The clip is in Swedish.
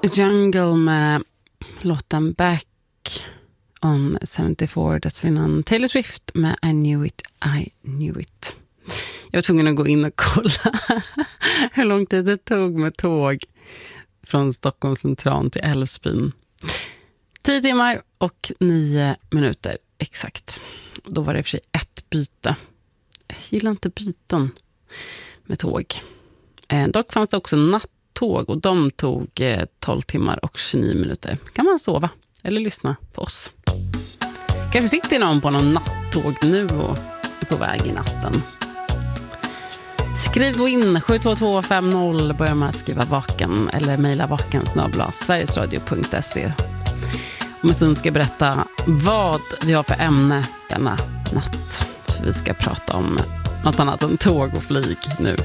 Jungle med låten Back on 74. Dessförinnan Taylor Swift med I Knew It, I Knew It. Jag var tvungen att gå in och kolla hur lång tid det tog med tåg från Stockholms central till Älvsbyn. 10 timmar och 9 minuter exakt. Då var det för sig ett byte. Jag gillar inte byten med tåg. Dock fanns det också nattåg och de tog 12 timmar och 29 minuter. Kan man sova eller lyssna på oss. Kanske sitter någon på någon nattåg nu och är på väg i natten. Skriv in 72250, börja med att skriva vaken eller mejla vaken@sverigesradio.se. Om en stund ska jag berätta vad vi har för ämne denna natt. För vi ska prata om något annat än tåg och flyg nu.